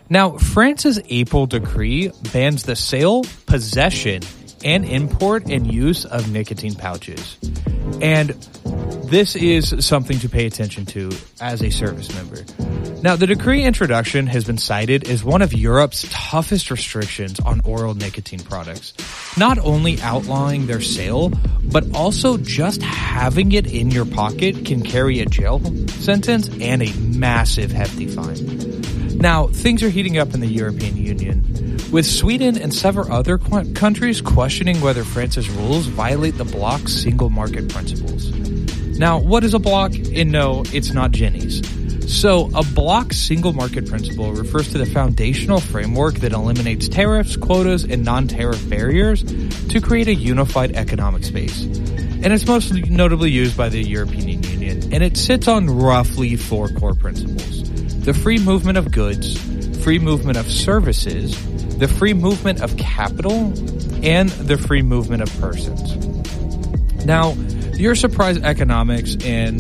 Now, France's April decree bans the sale, possession, and import and use of nicotine pouches. And this is something to pay attention to as a service member. Now, the decree introduction has been cited as one of Europe's toughest restrictions on oral nicotine products, not only outlawing their sale, but also just having it in your pocket can carry a jail sentence and a massive hefty fine. Now, things are heating up in the European Union, with Sweden and several other countries questioning whether France's rules violate the bloc's single market principles. Now, what is a bloc? And no, it's not Jenny's. So, a bloc single market principle refers to the foundational framework that eliminates tariffs, quotas, and non-tariff barriers to create a unified economic space. And it's most notably used by the European Union, and it sits on roughly 4 core principles: the free movement of goods, free movement of services, the free movement of capital, and the free movement of persons. Now, your surprise economics and,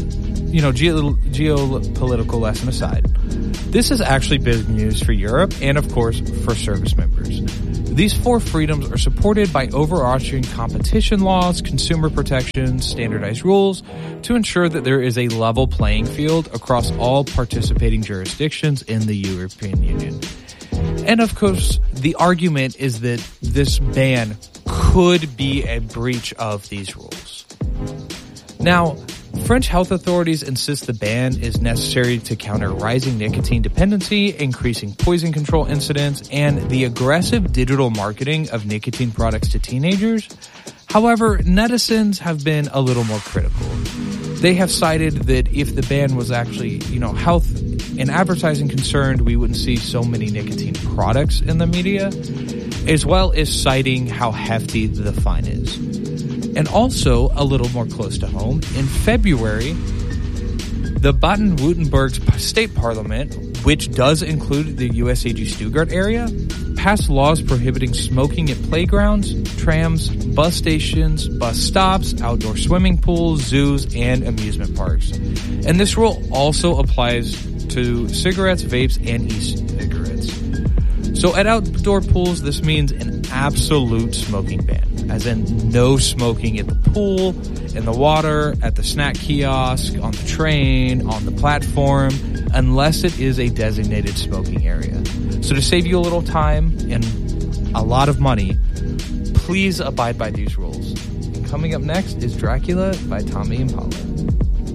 geopolitical lesson aside, this is actually big news for Europe and, of course, for service members. These 4 freedoms are supported by overarching competition laws, consumer protections, standardized rules to ensure that there is a level playing field across all participating jurisdictions in the European Union. And of course, the argument is that this ban could be a breach of these rules. Now, French health authorities insist the ban is necessary to counter rising nicotine dependency, increasing poison control incidents, and the aggressive digital marketing of nicotine products to teenagers. However, netizens have been a little more critical. They have cited that if the ban was actually, health and advertising concerned, we wouldn't see so many nicotine products in the media, as well as citing how hefty the fine is. And also, a little more close to home, in February, the Baden-Württemberg State Parliament, which does include the USAG Stuttgart area, passed laws prohibiting smoking at playgrounds, trams, bus stations, bus stops, outdoor swimming pools, zoos, and amusement parks. And this rule also applies to cigarettes, vapes, and e-cigarettes. So at outdoor pools, this means an absolute smoking ban, as in no smoking at the pool, in the water, at the snack kiosk, on the train, on the platform, unless it is a designated smoking area. So to save you a little time and a lot of money, please abide by these rules. And coming up next is Dracula by Tommy Impala.